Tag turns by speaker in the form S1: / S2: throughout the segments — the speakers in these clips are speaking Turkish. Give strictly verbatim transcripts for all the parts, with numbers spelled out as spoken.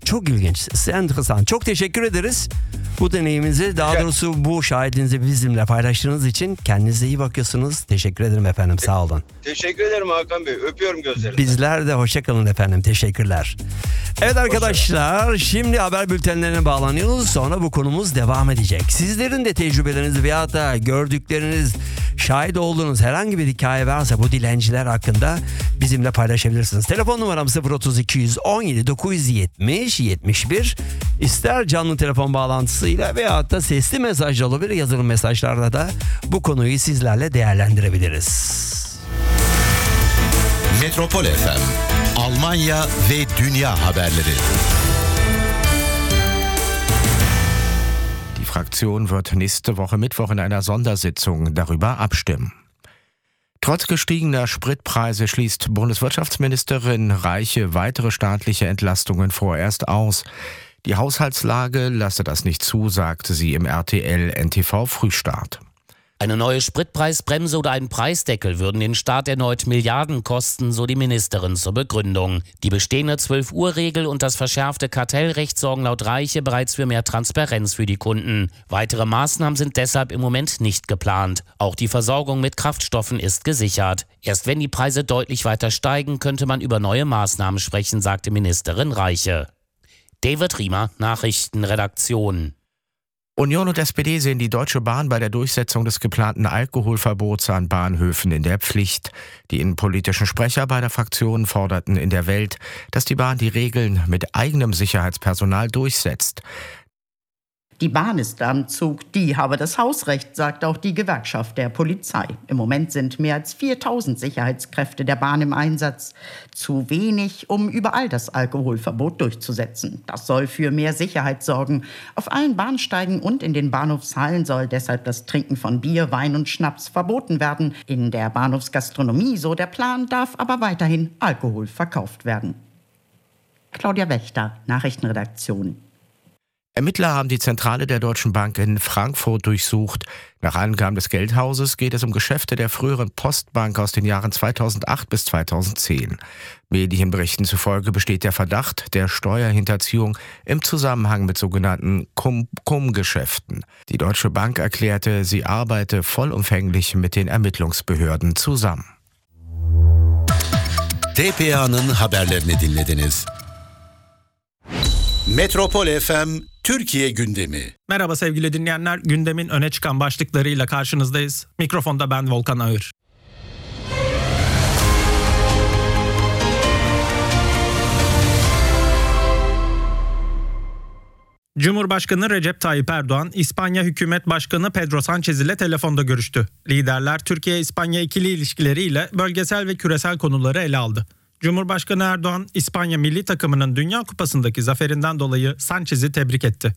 S1: Çok ilginç, enteresan. Çok teşekkür ederiz. Bu deneyiminizi, daha doğrusu bu şahidinizi bizimle paylaştığınız için kendinize iyi bakıyorsunuz. Teşekkür ederim efendim, sağ olun.
S2: Teşekkür ederim Hakan Bey. Öpüyorum gözlerinizden.
S1: Bizler de hoşçakalın efendim. Teşekkürler. Evet arkadaşlar, şimdi haber bültenlerine bağlanıyoruz. Sonra bu konumuz devam edecek. Sizlerin de tecrübeleriniz veya da gördükleriniz, şahit olduğunuz herhangi bir hikaye varsa bu dilenciler hakkında bizimle paylaşabilirsiniz. Telefon numaram sıfır otuz iki on yedi dokuz yüz yetmiş yetmiş bir. İster canlı telefon bağlantısıyla veya da sesli mesajla olabilir, yazılı mesajlarla da bu konuyu sizlerle değerlendirebiliriz.
S3: Metropol F M, Almanya ve dünya haberleri.
S4: Die Fraktion wird nächste Woche Mittwoch in einer Sondersitzung darüber abstimmen. Trotz gestiegener Spritpreise schließt Bundeswirtschaftsministerin Reiche weitere staatliche Entlastungen vorerst aus. Die Haushaltslage lasse das nicht zu, sagte sie im R T L N T V Frühstart.
S5: Eine neue Spritpreisbremse oder ein Preisdeckel würden den Staat erneut Milliarden kosten, so die Ministerin zur Begründung. Die bestehende zwölf-Uhr-Regel und das verschärfte Kartellrecht sorgen laut Reiche bereits für mehr Transparenz für die Kunden. Weitere Maßnahmen sind deshalb im Moment nicht geplant. Auch die Versorgung mit Kraftstoffen ist gesichert. Erst wenn die Preise deutlich weiter steigen, könnte man über neue Maßnahmen sprechen, sagte Ministerin Reiche. David Riemer, Nachrichtenredaktion.
S4: Union und S P D sehen die Deutsche Bahn bei der Durchsetzung des geplanten Alkoholverbots an Bahnhöfen in der Pflicht. Die innenpolitischen Sprecher beider Fraktionen forderten in der Welt, dass die Bahn die Regeln mit eigenem Sicherheitspersonal durchsetzt.
S6: Die Bahn ist am Zug, die habe das Hausrecht, sagt auch die Gewerkschaft der Polizei. Im Moment sind mehr als viertausend Sicherheitskräfte der Bahn im Einsatz. Zu wenig, um überall das Alkoholverbot durchzusetzen. Das soll für mehr Sicherheit sorgen. Auf allen Bahnsteigen und in den Bahnhofshallen soll deshalb das Trinken von Bier, Wein und Schnaps verboten werden. In der Bahnhofsgastronomie, so der Plan, darf aber weiterhin Alkohol verkauft werden. Claudia Wächter, Nachrichtenredaktion.
S4: Ermittler haben die Zentrale der Deutschen Bank in Frankfurt durchsucht. Nach Angaben des Geldhauses geht es um Geschäfte der früheren Postbank aus den Jahren zweitausendacht bis zweitausendzehn. Medienberichten zufolge besteht der Verdacht der Steuerhinterziehung im Zusammenhang mit sogenannten Cum-Cum-Geschäften. Die Deutsche Bank erklärte, sie arbeite vollumfänglich mit den Ermittlungsbehörden zusammen.
S3: T P A'nın haberlerini dinlediniz. Metropol F M Türkiye gündemi.
S7: Merhaba sevgili dinleyenler, gündemin öne çıkan başlıklarıyla karşınızdayız. Mikrofonda ben Volkan Ağır. Cumhurbaşkanı Recep Tayyip Erdoğan, İspanya Hükümet Başkanı Pedro Sánchez ile telefonda görüştü. Liderler Türkiye-İspanya ikili ilişkileriyle bölgesel ve küresel konuları ele aldı. Cumhurbaşkanı Erdoğan, İspanya milli takımının Dünya Kupası'ndaki zaferinden dolayı Sánchez'i tebrik etti.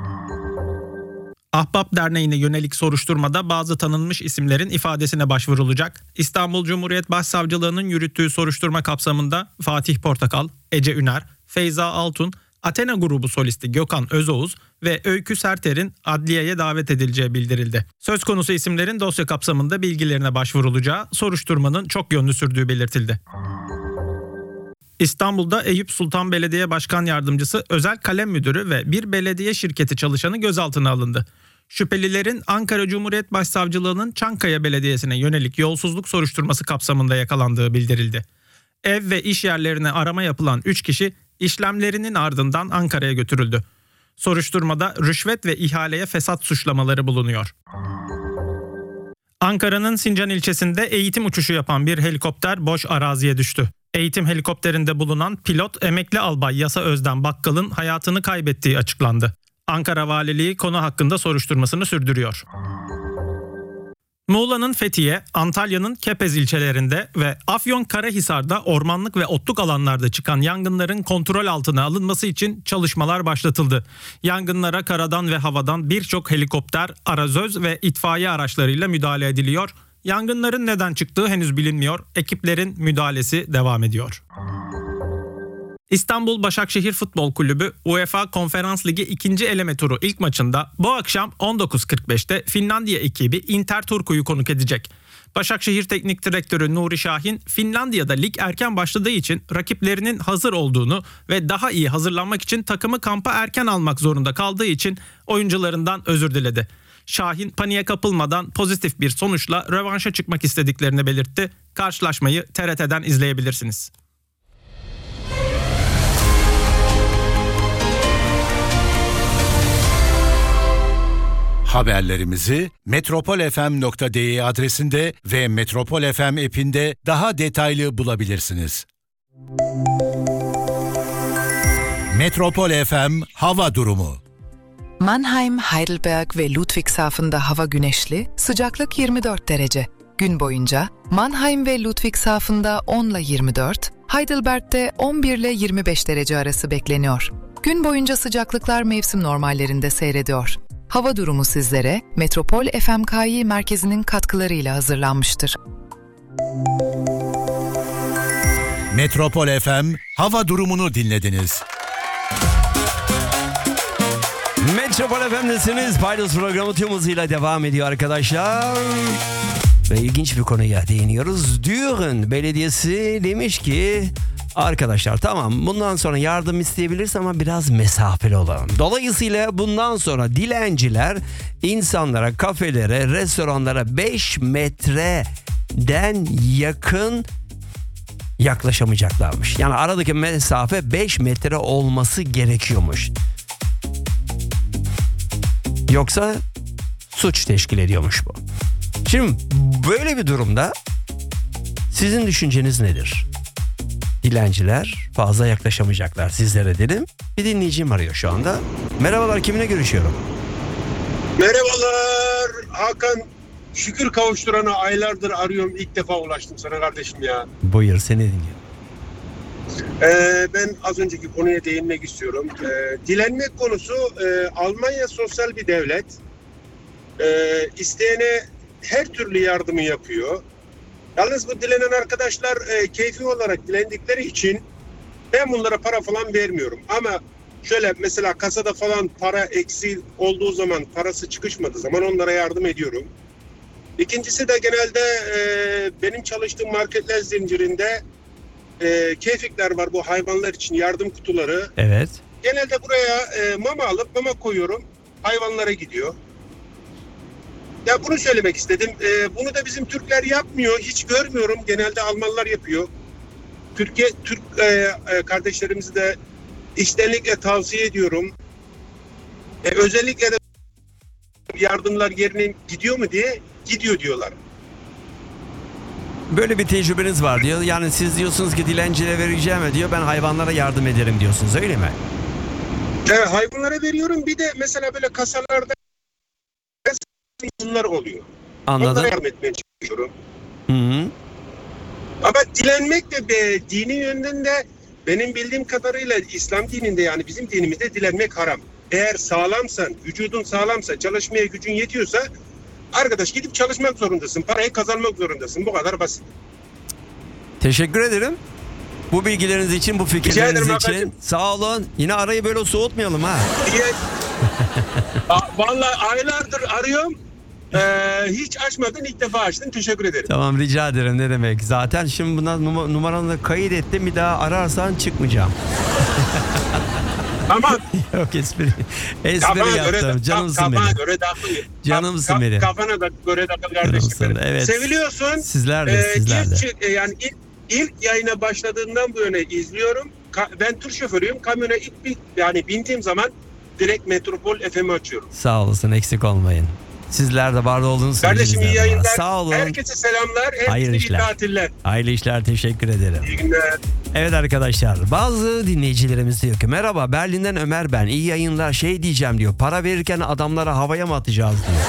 S7: Ahbap Derneği'ne yönelik soruşturmada bazı tanınmış isimlerin ifadesine başvurulacak. İstanbul Cumhuriyet Başsavcılığı'nın yürüttüğü soruşturma kapsamında Fatih Portakal, Ece Üner, Feyza Altun, Athena grubu solisti Gökhan Özoğuz ve Öykü Serter'in adliyeye davet edileceği bildirildi. Söz konusu isimlerin dosya kapsamında bilgilerine başvurulacağı, soruşturmanın çok yönlü sürdüğü belirtildi. İstanbul'da Eyüp Sultan Belediye Başkan Yardımcısı, özel kalem müdürü ve bir belediye şirketi çalışanı gözaltına alındı. Şüphelilerin Ankara Cumhuriyet Başsavcılığı'nın Çankaya Belediyesi'ne yönelik yolsuzluk soruşturması kapsamında yakalandığı bildirildi. Ev ve iş yerlerine arama yapılan üç kişi işlemlerinin ardından Ankara'ya götürüldü. Soruşturmada rüşvet ve ihaleye fesat suçlamaları bulunuyor. Ankara'nın Sincan ilçesinde eğitim uçuşu yapan bir helikopter boş araziye düştü. Eğitim helikopterinde bulunan pilot emekli albay Yasa Özden Bakkal'ın hayatını kaybettiği açıklandı. Ankara Valiliği konu hakkında soruşturmasını sürdürüyor. Muğla'nın Fethiye, Antalya'nın Kepez ilçelerinde ve Afyonkarahisar'da ormanlık ve otluk alanlarda çıkan yangınların kontrol altına alınması için çalışmalar başlatıldı. Yangınlara karadan ve havadan birçok helikopter, arazöz ve itfaiye araçlarıyla müdahale ediliyor. Yangınların neden çıktığı henüz bilinmiyor. Ekiplerin müdahalesi devam ediyor. İstanbul Başakşehir Futbol Kulübü UEFA Konferans Ligi ikinci eleme turu ilk maçında bu akşam on dokuz kırk beşte Finlandiya ekibi Inter Turku'yu konuk edecek. Başakşehir Teknik Direktörü Nuri Şahin, Finlandiya'da lig erken başladığı için rakiplerinin hazır olduğunu ve daha iyi hazırlanmak için takımı kampa erken almak zorunda kaldığı için oyuncularından özür diledi. Şahin paniğe kapılmadan pozitif bir sonuçla rövanşa çıkmak istediklerini belirtti. Karşılaşmayı T R T'den izleyebilirsiniz.
S3: Haberlerimizi metropol f m nokta d e adresinde ve Metropol F M app'inde daha detaylı bulabilirsiniz. Metropol F M hava durumu.
S8: Mannheim, Heidelberg ve Ludwigshafen'da hava güneşli, sıcaklık yirmi dört derece. Gün boyunca Mannheim ve Ludwigshafen'da on ile yirmi dört, Heidelberg'de on bir ile yirmi beş derece arası bekleniyor. Gün boyunca sıcaklıklar mevsim normallerinde seyrediyor. Hava durumu sizlere Metropol F M K I merkezinin katkılarıyla hazırlanmıştır.
S3: Metropol F M hava durumunu dinlediniz.
S1: Metropol F M'desiniz. Paydos programı tüm hızıyla devam ediyor arkadaşlar. Ve ilginç bir konuya değiniyoruz. Düren Belediyesi demiş ki arkadaşlar tamam bundan sonra yardım isteyebiliriz ama biraz mesafeli olalım. Dolayısıyla bundan sonra dilenciler insanlara, kafelere, restoranlara beş metreden yakın yaklaşamayacaklarmış. Yani aradaki mesafe beş metre olması gerekiyormuş. Yoksa suç teşkil ediyormuş bu. Şimdi böyle bir durumda sizin düşünceniz nedir? Dilenciler fazla yaklaşamayacaklar sizlere dedim. Bir dinleyicim arıyor şu anda. Merhabalar, kiminle görüşüyorum?
S9: Merhabalar Hakan. Şükür kavuşturana aylardır arıyorum. İlk defa ulaştım sana kardeşim ya.
S1: Buyur, seni dinliyorum.
S9: Ee, ben az önceki konuya değinmek istiyorum. Ee, dilenmek konusu e, Almanya sosyal bir devlet. Ee, isteyene her türlü yardımı yapıyor. Yalnız bu dilenen arkadaşlar e, keyfi olarak dilendikleri için ben bunlara para falan vermiyorum. Ama şöyle mesela kasada falan para eksi olduğu zaman, parası çıkışmadığı zaman onlara yardım ediyorum. İkincisi de genelde e, benim çalıştığım marketler zincirinde e, keyfikler var, bu hayvanlar için yardım kutuları.
S1: Evet.
S9: Genelde buraya e, mama alıp mama koyuyorum. Hayvanlara gidiyor. Ya bunu söylemek istedim. E, bunu da bizim Türkler yapmıyor. Hiç görmüyorum. Genelde Almanlar yapıyor. Türkiye Türk e, e, kardeşlerimizi de içtenlikle tavsiye ediyorum. E, özellikle de yardımlar yerine gidiyor mu diye gidiyor diyorlar.
S1: Böyle bir tecrübeniz var diyor. Yani siz diyorsunuz ki dilencilere vereceğim diyor. Ben hayvanlara yardım ederim diyorsunuz, öyle mi?
S9: Evet, hayvanlara veriyorum. Bir de mesela böyle kasalarda bunlar oluyor.
S1: Anladım.
S9: Onlara yardım etmeye çalışıyorum.
S1: Hı hı.
S9: Ama dilenmek de be, dini yönden de benim bildiğim kadarıyla İslam dininde, yani bizim dinimizde dilenmek haram. Eğer sağlamsan, vücudun sağlamsa, çalışmaya gücün yetiyorsa arkadaş gidip çalışmak zorundasın. Parayı kazanmak zorundasın. Bu kadar basit.
S1: Teşekkür ederim. Bu bilgileriniz için, bu fikirleriniz için. Hakikaten. Sağ olun. Yine arayı böyle soğutmayalım ha.
S9: Vallahi aylardır arıyorum. Ee, hiç açmadın, ilk defa açtın. Teşekkür ederim.
S1: Tamam, rica ederim, ne demek. Zaten şimdi buna num- numaranı da kayıt ettim. Bir daha ararsan çıkmayacağım.
S9: Tamam.
S1: Yok, espri. Espri yaptım.
S9: De,
S1: Canımsın
S9: kafana
S1: benim.
S9: göre dakıl.
S1: Canımsın
S9: Ka-
S1: benim.
S9: Kafana da göre dakıl kardeşim.
S1: Evet.
S9: Seviliyorsun.
S1: Sizler de,
S9: ee,
S1: sizler de.
S9: Ilk, yani ilk, ilk yayına başladığından bu yana izliyorum. Ka- ben tur şoförüyüm. Kamyona ilk bir, yani bindiğim zaman direkt Metropol F M'i açıyorum.
S1: Sağ olasın, eksik olmayın. Sizler de var olduğunuz sürece.
S9: Kardeşim iyi yayınlar.
S1: Sağ olun.
S9: Herkese selamlar.
S1: Hayırlı
S9: Herkese iyi
S1: işler.
S9: tatiller.
S1: Hayırlı işler, teşekkür ederim.
S9: İyi günler.
S1: Evet arkadaşlar, bazı dinleyicilerimiz diyor ki merhaba, Berlin'den Ömer ben, iyi yayınlar, şey diyeceğim diyor, para verirken adamlara havaya mı atacağız diyor.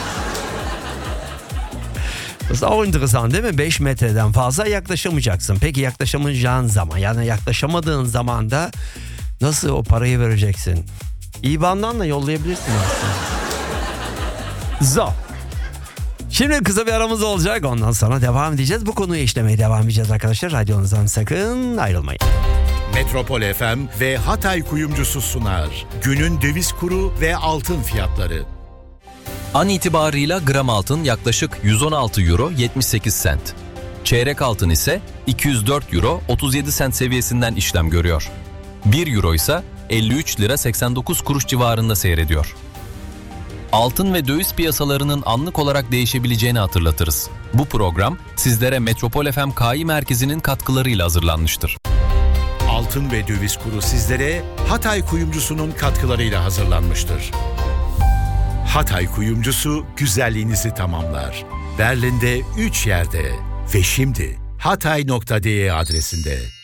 S1: Das ist auch interessant değil mi? beş metreden fazla yaklaşamayacaksın. Peki yaklaşamayacağın zaman, yani yaklaşamadığın zaman da nasıl o parayı vereceksin? İ B A N'dan da yollayabilirsin aslında. Zo. Şimdi kısa bir aramız olacak. Ondan sonra devam edeceğiz. Bu konuyu işlemeye devam edeceğiz arkadaşlar. Radyonuzdan sakın ayrılmayın.
S3: Metropol F M ve Hatay kuyumcusu sunar. Günün döviz kuru ve altın fiyatları.
S10: An itibarıyla gram altın yaklaşık yüz on altı euro yetmiş sekiz sent. Çeyrek altın ise iki yüz dört euro otuz yedi sent seviyesinden işlem görüyor. bir euro ise elli üç lira seksen dokuz kuruş civarında seyrediyor. Altın ve döviz piyasalarının anlık olarak değişebileceğini hatırlatırız. Bu program sizlere Metropol F M K I Merkezi'nin katkılarıyla hazırlanmıştır.
S3: Altın ve döviz kuru sizlere Hatay Kuyumcusu'nun katkılarıyla hazırlanmıştır. Hatay Kuyumcusu güzelliğinizi tamamlar. Berlin'de üç yerde ve şimdi hatay nokta de adresinde.